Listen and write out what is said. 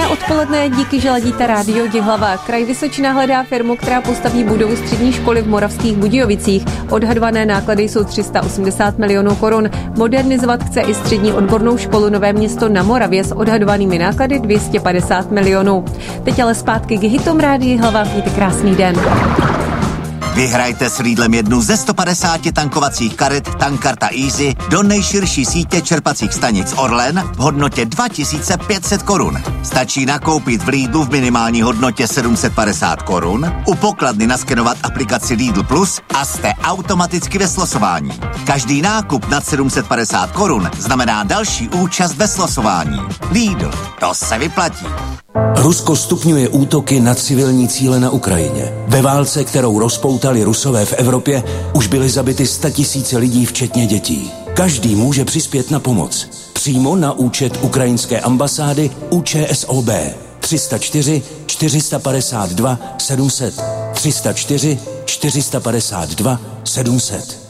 Krásné odpoledne, díky, že ladíte rádio Jihlava. Kraj Vysočina hledá firmu, která postaví budovu střední školy v Moravských Budějovicích. Odhadované náklady jsou 380 milionů korun. Modernizovat chce i střední odbornou školu Nové Město na Moravě s odhadovanými náklady 250 milionů. Teď ale zpátky k hitům rádia Jihlava. Mějte krásný den. Vyhrajte s Lidlem jednu ze 150 tankovacích karet Tankarta Easy do nejširší sítě čerpacích stanic Orlen v hodnotě 2500 korun. Stačí nakoupit v Lidlu v minimální hodnotě 750 korun, u pokladny naskenovat aplikaci Lidl Plus a jste automaticky ve slosování. Každý nákup nad 750 korun znamená další účast ve slosování. Lidl, to se vyplatí. Rusko stupňuje útoky na civilní cíle na Ukrajině. Ve válce, kterou rozpoutali Rusové v Evropě, už byly zabity 100 000 lidí, včetně dětí. Každý může přispět na pomoc. Přímo na účet ukrajinské ambasády ÚČSOB 304 452 700 304 452 700.